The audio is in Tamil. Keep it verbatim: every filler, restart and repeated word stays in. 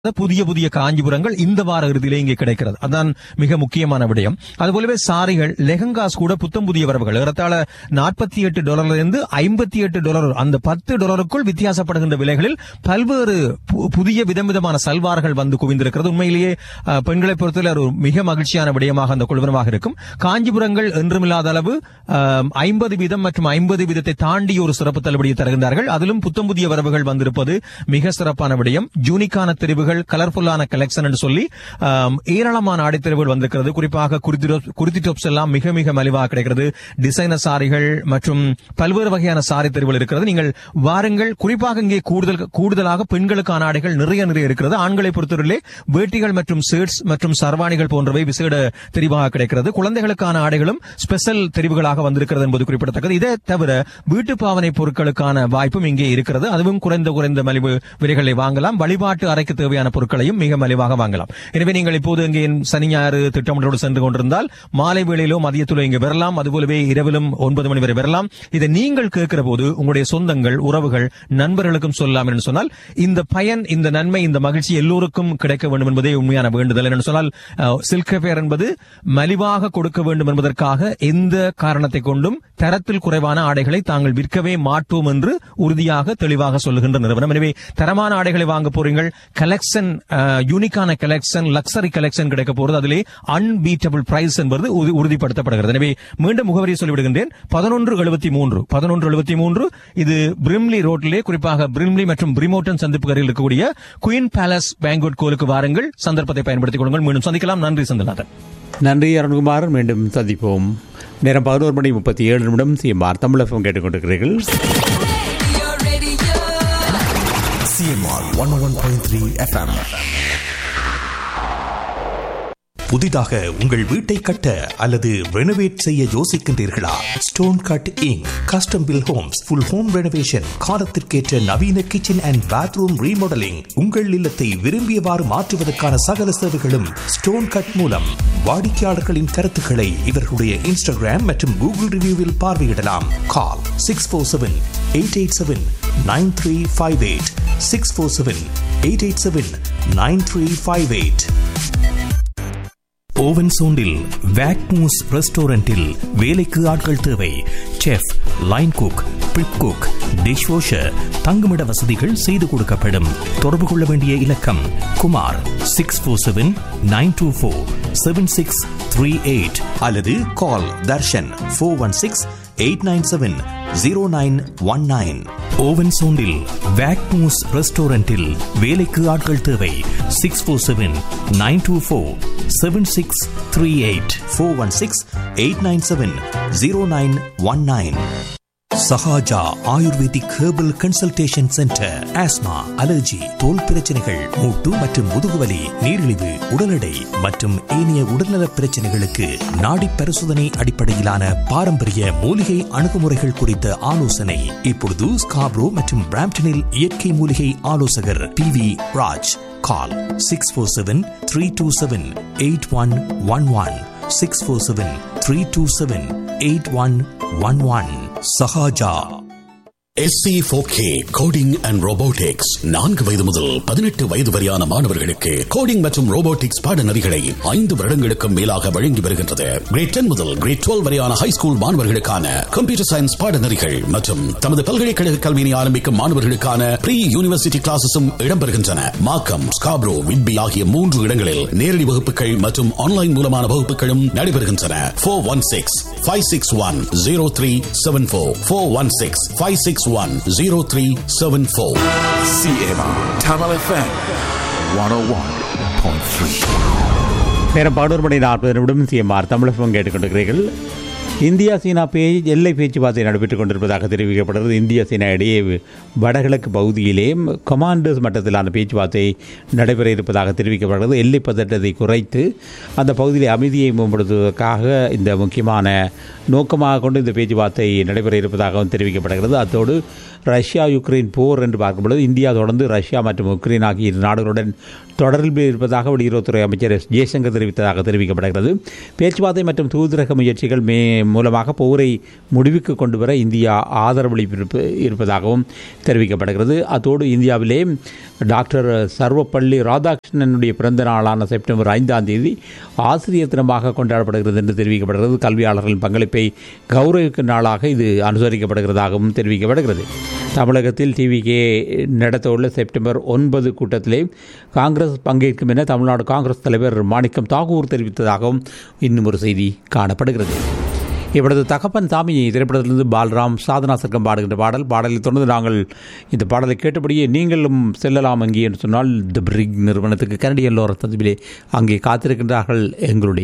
புதிய புதிய காஞ்சிபுரங்கள் இந்த வார இறுதியிலே இங்கே கிடைக்கிறது. அதான் மிக முக்கியமான விடயம். அதுபோலவே சாரிகள், லெஹங்காஸ் கூட புத்தம் புதிய வரவுகள். ஏறத்தாழ நாற்பத்தி எட்டு டாலர்ல இருந்து ஐம்பத்தி எட்டு டாலர், அந்த பத்து டாலருக்குள் வித்தியாசப்படுகின்ற விலைகளில் பல்வேறு புதிய விதம் விதமான சல்வார்கள் வந்து குவிந்திருக்கிறது. உண்மையிலேயே பெண்களை பொறுத்தவரை ஒரு மிக மகிழ்ச்சியான விடயமாக அந்த குழுவினமாக இருக்கும். காஞ்சிபுரங்கள் என்றுமில்லாத அளவு ஐம்பது வீதம் மற்றும் ஐம்பது வீதத்தை தாண்டி ஒரு சிறப்பு தள்ளுபடியை தருகின்றார்கள். அதிலும் புத்தம் புதிய வரவுகள் வந்திருப்பது மிக சிறப்பான விடயம். ஜூனிக்கான தெரிவுகள், கலர்ஃபுல்லான கலெக்ஷன் என்று சொல்லி ஏராளமான ஆடைத்தெரிவுகள் வந்திருக்கிறது. குறிப்பாக குர்த்தி டாப்ஸ் எல்லாம் மிக மிக மலிவாக கிடைக்கிறது. டிசைனர் சாரிகள் மற்றும் பல்வேறு வகையான சாரி தெரிவுகள் இருக்கிறது. நீங்கள் வாருங்கள். குறிப்பாக இங்கே கூடுதல் கூடுதலாக பெண்களுக்கான ஆடைகள் நிறைய நிறைய இருக்கிறது. ஆண்களை பொறுத்தவரையிலே வேட்டிகள் மற்றும் ஷர்ட்ஸ் மற்றும் சர்வாணிகள் போன்றவை விசேட தெரிவாக கிடைக்கிறது. குழந்தைகளுக்கான ஆடைகளும் ஸ்பெஷல் தெரிவுகளாக வந்திருக்கிறது என்பது குறிப்பிடத்தக்கது. இதை தவிர வீட்டு பாவனை பொருட்களுக்கான வாய்ப்பும் இங்கே இருக்கிறது. அதுவும் குறைந்த குறைந்த மலிவு விலைகளை வாங்கலாம். வழிபாட்டு அறைக்கு தேவையான பொருட்களையும் மிக மலிவாக வாங்கலாம். எனவே நீங்கள் இப்போது இங்கே சனி ஞாயிறு திட்டமிட்டோடு சென்று கொண்டிருந்தால் மாலை வேளையிலோ மதியத்திலோ இங்கே வரலாம். அதுபோலவே இரவிலும் ஒன்பது மணி வரை வரலாம். இதை நீங்கள் கேட்கிற போது உங்களுடைய சொந்தங்கள், உறவுகள், நண்பர்களுக்கும் சொல்லலாம் என்று சொன்னால் இந்த பயன், இந்த நன்மை, இந்த மகிழ்ச்சி எல்லோருக்கும் கிடைக்க வேண்டும் என்பதே உண்மையான வேண்டுதல். என்று சொன்னால் சில்க் ஃபேர் என்பது மலிவாக கொடுக்க வேண்டும் என்பதற்காக எந்த காரணத்தை கொண்டும் தரத்தில் குறைவான ஆடைகளை தாங்கள் விற்கவே மாட்டோம் என்று உறுதியாக தெளிவாக சொல்லுகின்ற நிறுவனம். எனவே தரமான ஆடைகளை வாங்க போறீங்கள். கலெக்ஷன், யூனிக்கான கலெக்ஷன், லக்ஸரி கலெக்ஷன் கிடைக்க போறது. அதிலே அன்பீட்டபிள் பிரைஸ் என்பது உறுதிப்படுத்தப்படுகிறது. எனவே மீண்டும் முகவரியை சொல்லிவிடுகின்றேன். பதினொன்று எழுபத்தி மூன்று பதினொன்று எழுபத்தி மூன்று இது பிரிம்லி ரோட்டிலே, குறிப்பாக பிரிம்லி மற்றும் பிரிமோட்டன் சந்திப்புகளில் இருக்கக்கூடிய குயின் பேலஸ் பேங்க்வெட் கோலுக்கு வாருங்கள். சந்தர்ப்பத்தை பயன்படுத்திக் கொள்ளுங்கள். மீண்டும் சந்திக்கலாம். நன்றி செந்தில்நாதன். நன்றி அருண்குமார். மீண்டும் சந்திப்போம். நேரம் பதினோரு மணி முப்பத்தி ஏழு நிமிடம். சிஎம்ஆர் தமிழ் எஃப்எம் கேட்டுக்கொண்டிருக்கிறீர்கள். CMR one one point three FM. புதிதாக உங்கள் வீட்டை கட்ட அல்லது ரெனோவேட் செய்ய யோசிக்கின்றீர்களா? Stone cut ink custom bill Holmes, full home renovation, காலத்திற்கேற்ற நவீன கிச்சன் அண்ட் பாத்ரூம் ரீமாடலிங், உங்கள் இல்லத்தை விரும்பியவாறு மாற்றுவதற்கான சகல சேவைகளும் ஸ்டோன் கட் மூலம். வாடிக்கையாளர்களின் கருத்துக்களை இவர்களுடைய இன்ஸ்டாகிராம் மற்றும் கூகுள் ரிவ்யூவில் பார்வையிடலாம். கால் six four seven eight eight seven nine three five eight six four seven eight eight seven nine three five eight. Oven சோண்டில் வேக்மூஸ் ரெஸ்டாரண்டில் வேலைக்கு ஆட்கள் தேவை. Chef, line cook, prep cook, dish washer, தங்குமிட வசதிகள் செய்து கொடுக்கப்படும். தொடர்பு கொள்ள வேண்டிய இலக்கம் Kumar six four seven nine two four seven six three eight அல்லது கால் Darshan four one six eight nine seven zero nine one nine. Oven சோண்டில் வேக்மூஸ் ரெஸ்டாரண்டில் வேலைக்கு ஆட்கள் தேவை. Six four seven nine two four seven six three eight four one six eight nine seven zero nine one nine. Sahaja ayurvedic herbal consultation centre. Asthma, allergy, தோல் பிரச்சனைகள், மூட்டு மற்றும் முதுகுவலி, நீரிழிவு, உடல் எடை மற்றும் ஏனைய உடல்நல பிரச்சனைகளுக்கு நாடி பரிசோதனை அடிப்படையிலான பாரம்பரிய மூலிகை அணுகுமுறைகள் குறித்த ஆலோசனை. இப்பொழுது ஸ்காப்ரோ மற்றும் பிராம்டனில் இயற்கை மூலிகை ஆலோசகர் P V Raj. Call six four seven three two seven eight one one one six four seven three two seven eight one one one. Sahaja. S C four K coding and robotics நான்கு வயது முதல் பதினெட்டு வயது வரையான மாணவர்களுக்கு கோடிங் மற்றும் ரோபோட்டிக்ஸ் பாடநெறிகளை ஐந்து வருடங்களுக்கும் மேலாக வழங்கி வருகின்றது. கிரேட் டென் முதல் கிரேட் டுவெல்வ் வரையான ஹை ஸ்கூல் மாணவர்களுக்கான கம்ப்யூட்டர் சயின்ஸ் பாடநெறிகள் மற்றும் தமது பல்கலைக்கழக கல்வியை ஆரம்பிக்கும் மாணவர்களுக்கான ப்ரீ யூனிவர்சிட்டி கிளாஸஸும் இடம்பெறுகின்றன. மார்க்கம், ஸ்காப்ரோ, விட்பி ஆகிய மூன்று இடங்களில் நேரடி வகுப்புகள் மற்றும் ஆன்லைன் மூலமான வகுப்புகளும் நடைபெறுகின்றன. Four one six five six one zero three seven four four one six five six one zero three seven four. C M R Tamil F M one oh one point three. நேரம் பதினோரு மணி நாற்பது நிமிடம். சிஎம்ஆர் தமிழ் எஃப்எம் கேட்டுக்கொண்டிருக்கிறீர்கள். இந்தியா சீனா பே எல்லை பேச்சுவார்த்தை நடைபெற்றுக் கொண்டிருப்பதாக தெரிவிக்கப்படுகிறது. இந்தியா சீனா இடையே வடகிழக்கு பகுதியிலே கமாண்டர்ஸ் மட்டத்திலான பேச்சுவார்த்தை நடைபெற இருப்பதாக தெரிவிக்கப்படுகிறது. எல்லை பதட்டத்தை குறைத்து அந்த பகுதியிலே அமைதியை மேம்படுத்துவதற்காக இந்த முக்கியமான நோக்கமாக கொண்டு இந்த பேச்சுவார்த்தை நடைபெற இருப்பதாகவும் தெரிவிக்கப்படுகிறது. அத்தோடு ரஷ்யா யுக்ரைன் போர் என்று பார்க்கும்பொழுது இந்தியா தொடர்ந்து ரஷ்யா மற்றும் உக்ரைன் ஆகிய இரு நாடுகளுடன் தொடர்பில் இருப்பதாக வெளியுறவுத்துறை அமைச்சர் எஸ் ஜெய்சங்கர் தெரிவித்ததாக தெரிவிக்கப்படுகிறது. பேச்சுவார்த்தை மற்றும் தூதரக முயற்சிகள் மே மூலமாக போரை முடிவுக்கு கொண்டு வர இந்தியா ஆதரவளிப்பு இருப்பதாகவும் தெரிவிக்கப்படுகிறது. அத்தோடு இந்தியாவிலே டாக்டர் சர்வப்பள்ளி ராதாகிருஷ்ணனுடைய பிறந்த நாளான செப்டம்பர் ஐந்தாம் தேதி ஆசிரியர் தினமாக கொண்டாடப்படுகிறது என்று தெரிவிக்கப்படுகிறது. கல்வியாளர்களின் பங்களிப்பை கௌரவிக்கும் நாளாக இது அனுசரிக்கப்படுகிறதாகவும் தெரிவிக்கப்படுகிறது. தமிழகத்தில் டிவிகே நடத்தவுள்ள செப்டம்பர் ஒன்பது கூட்டத்திலே காங்கிரஸ் பங்கேற்கும் என தமிழ்நாடு காங்கிரஸ் தலைவர் மாணிக்கம் தாகூர் தெரிவித்ததாகவும் இன்னும் ஒரு செய்தி காணப்படுகிறது. இவரது தகப்பன் சாமி திரைப்படத்திலிருந்து பால்ராம் சாதனா சர்க்கம் பாடுகின்ற பாடல் பாடலில் தொடர்ந்து நாங்கள் இந்த பாடலை கேட்டபடியே நீங்களும் செல்லலாம் அங்கே என்று சொன்னால் தி பிரிக் நிறுவனத்துக்கு கனடியன் லோரன்ஸ் சந்திப்பிலே அங்கே காத்திருக்கின்றார்கள் எங்களுடைய